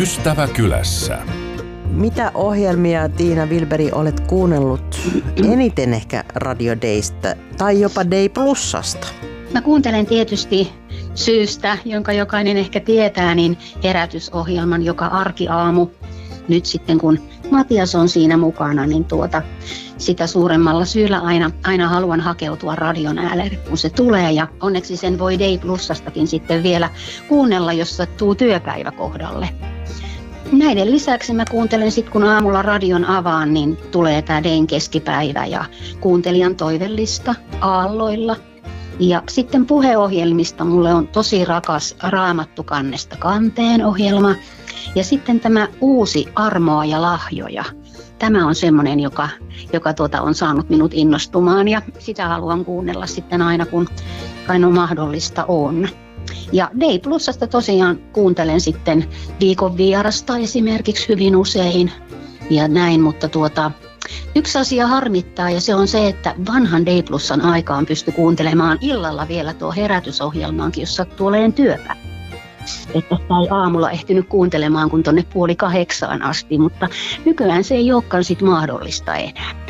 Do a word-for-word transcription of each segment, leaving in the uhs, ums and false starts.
Ystäväkylässä. Mitä ohjelmia, Tiina Wilberg, olet kuunnellut eniten ehkä Radio Daystä tai jopa Day Plusasta? Mä kuuntelen tietysti syystä, jonka jokainen ehkä tietää, niin herätysohjelman joka arkiaamu. Nyt sitten kun Matias on siinä mukana, niin tuota, sitä suuremmalla syyllä aina, aina haluan hakeutua radion äärelle, kun se tulee. Ja onneksi sen voi Day Plusastakin sitten vielä kuunnella, jos sattuu työpäivä kohdalle. Näiden lisäksi mä kuuntelen sitten, kun aamulla radion avaan, niin tulee tää Dayn keskipäivä ja kuuntelijan toivellista aalloilla. Ja sitten puheohjelmista mulle on tosi rakas Raamattu kannesta kanteen ohjelma. Ja sitten tämä uusi Armoa ja lahjoja. Tämä on semmoinen, joka, joka tuota on saanut minut innostumaan ja sitä haluan kuunnella sitten aina, kun aina mahdollista on. Ja Day Plusasta tosiaan kuuntelen sitten viikon vierasta esimerkiksi hyvin usein ja näin, mutta tuota, yksi asia harmittaa ja se on se, että vanhan Day Plusan aikaan pystyi kuuntelemaan illalla vielä tuo herätysohjelmaankin, jos sattuu olemaan työpäivä. Että ei aamulla ehtinyt kuuntelemaan kun tuonne puoli kahdeksaan asti, mutta nykyään se ei olekaan sit mahdollista enää.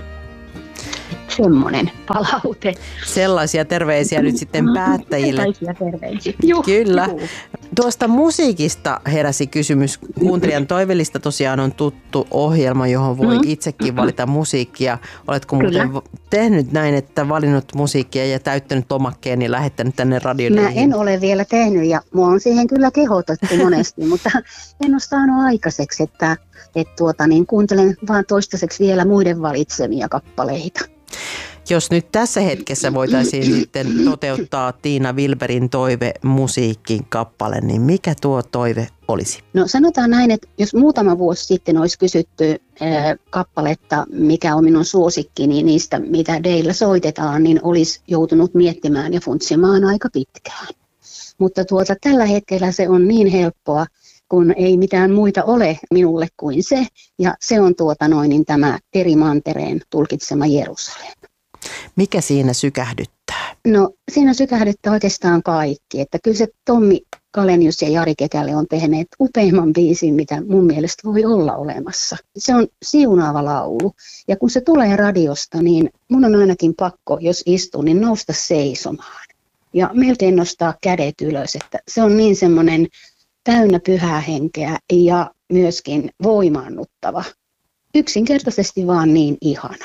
Semmoinen palaute. Sellaisia terveisiä nyt sitten päättäjille. Sellaisia terveisiä. Juh, Kyllä. Juh. Tuosta musiikista heräsi kysymys. Kuuntelijan toivellista tosiaan on tuttu ohjelma, johon voi mm. itsekin valita musiikkia. Oletko muuten Kyllä. tehnyt näin, että valinnut musiikkia ja täyttänyt lomakkeen ja lähettänyt tänne radioihin? Mä en ole vielä tehnyt ja mua on siihen kyllä kehotettu monesti, mutta en ole saanut aikaiseksi, että, että tuota, niin kuuntelen vaan toistaiseksi vielä muiden valitsemia kappaleita. Jos nyt tässä hetkessä voitaisiin sitten toteuttaa Tiina Wilbergin toive musiikin kappale, niin mikä tuo toive olisi? No sanotaan näin, että jos muutama vuosi sitten olisi kysytty ää, kappaletta, mikä on minun suosikkini, niin niistä mitä Daylla soitetaan, niin olisi joutunut miettimään ja funtsimaan aika pitkään. Mutta tuota, tällä hetkellä se on niin helppoa, kun ei mitään muita ole minulle kuin se, ja se on tuota noin, niin tämä Teri Mantereen tulkitsema Jerusalem. Mikä siinä sykähdyttää? No siinä sykähdyttää oikeastaan kaikki, että kyllä se Tommi Kalenius ja Jari Kekäle on tehneet upeimman biisin, mitä mun mielestä voi olla olemassa. Se on siunaava laulu, ja kun se tulee radiosta, niin mun on ainakin pakko, jos istun, niin nousta seisomaan. Ja melkein nostaa kädet ylös, että se on niin semmoinen täynnä pyhää henkeä ja myöskin voimaannuttava. Yksinkertaisesti vaan niin ihana.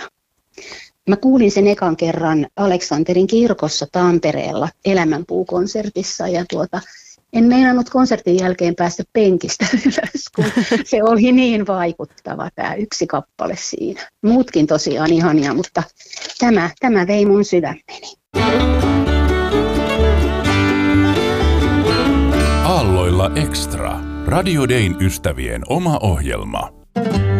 Mä kuulin sen ekan kerran Aleksanterin kirkossa Tampereella Elämänpuu-konsertissa ja tuota, en meinannut konsertin jälkeen päästä penkistä ylös, kun se oli niin vaikuttava tämä yksi kappale siinä. Muutkin tosiaan ihania, mutta tämä, tämä vei mun sydämeni. Aalloilla Extra. Radio Dayn ystävien oma ohjelma.